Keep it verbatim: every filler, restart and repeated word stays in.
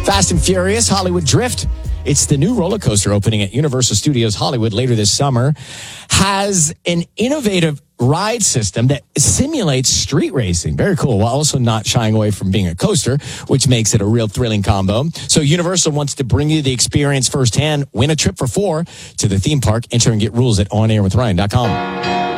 Fast and Furious Hollywood Drift. It's the new roller coaster opening at Universal Studios Hollywood later this summer. Has an innovative ride system that simulates street racing. Very cool, while also not shying away from being a coaster, which makes it a real thrilling combo. So Universal wants to bring you the experience firsthand. Win a trip for four to the theme park. Enter and get rules at on air with ryan dot com.